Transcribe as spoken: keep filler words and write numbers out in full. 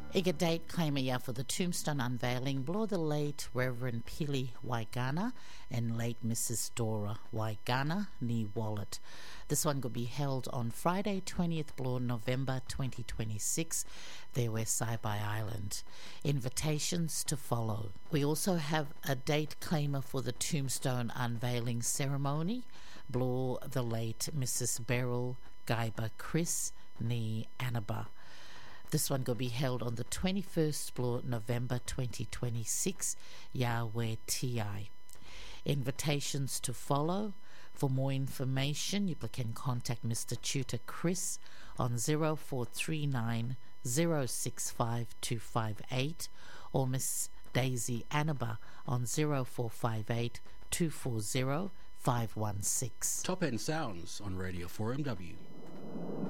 Iga date claimer ya for the tombstone unveiling blow the late Reverend Pili Waigana and late Missus Dora Waigana ni Wallet. This one could be held on Friday twentieth blow November twenty twenty-six there where Saibai Island. Invitations to follow. We also have a date claimer for the tombstone unveiling ceremony blow the late Missus Beryl Gaiba Chris ni Annaba. This one will be held on the twenty-first of November twenty twenty-six, Yahweh T I. Invitations to follow. For more information, you can contact Mister Tutor Chris on zero four three nine zero six five two five eight or Miss Daisy Annaba on zero four five eight two four zero five one six. Top End Sounds on Radio four M W.